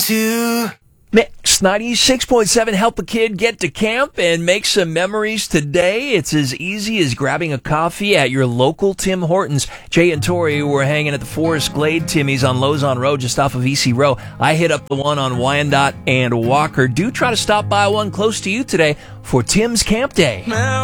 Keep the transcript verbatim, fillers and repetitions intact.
to. Mix ninety-six point seven, help a kid get to camp and make some memories today. It's as easy as grabbing a coffee at your local Tim Hortons. Jay and Tori were hanging at the Forest Glade Timmy's on Lozon Road just off of E C Row. I hit up the one on Wyandotte and Walker. Do try to stop by one close to you today for Tim's Camp Day.